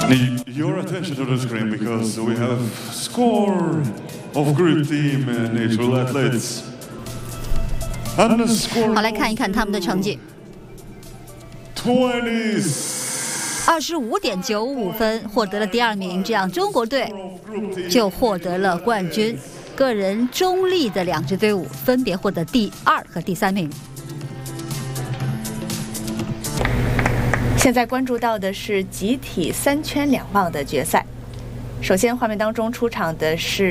need your attention to the screen because we have score of Greek team natural athletes. And the score 好，来看一看他们的成绩。 25.95分获得了第2名，这样中国队就获得了冠军。个人中立的2支队伍分别获得第2和第3名。 现在关注到的是集体3圈2棒的决赛。首先，画面当中出场的是